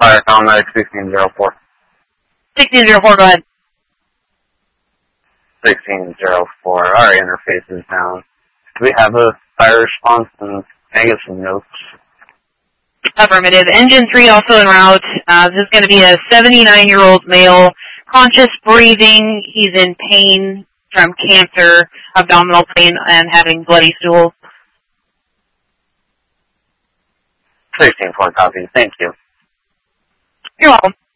Fire Paramedic 1604. 1604, go ahead. 1604. Our interface is down. Do we have a fire response? And can I get some notes? Affirmative. Engine 3 also en route. This is going to be a 79-year-old male, conscious breathing. He's in pain from cancer, abdominal pain, and having bloody stools. 16-4 copy. Thank you. You're welcome.